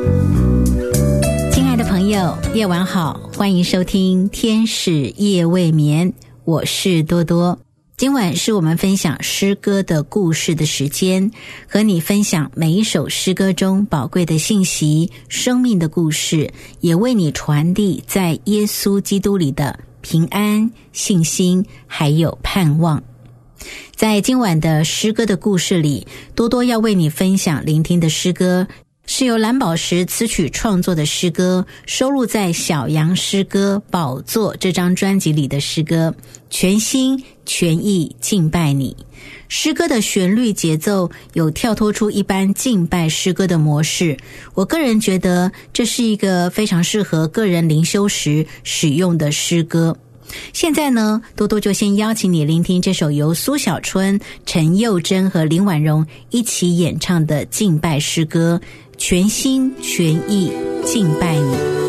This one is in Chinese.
亲爱的朋友，夜晚好，欢迎收听天使夜未眠，我是多多。今晚是我们分享诗歌的故事的时间，和你分享每一首诗歌中宝贵的信息、生命的故事，也为你传递在耶稣基督里的平安、信心还有盼望。在今晚的诗歌的故事里，多多要为你分享聆听的诗歌是由蓝宝石词曲创作的诗歌，收录在小羊诗歌宝座这张专辑里的诗歌，全心全意敬拜你。诗歌的旋律节奏有跳脱出一般敬拜诗歌的模式，我个人觉得这是一个非常适合个人灵修时使用的诗歌。现在呢，多多就先邀请你聆听这首由苏小春、陈佑贞和林婉容一起演唱的敬拜诗歌，全心全意敬拜你。